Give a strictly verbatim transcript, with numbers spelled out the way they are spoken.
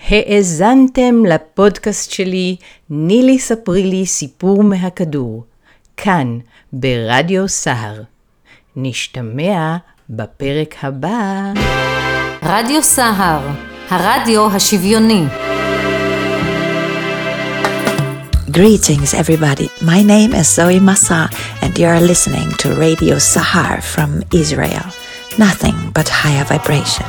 האזנתם לפודקאסט שלי, נילי ספרי לי סיפור מהכדור, כאן ברדיו סהר. נשתמע בפרק הבא. רדיו סהר, הרדיו השוויוני. Greetings everybody, my name is Zoe Massa and you are listening to Radio Sahar from Israel. Nothing but higher vibration.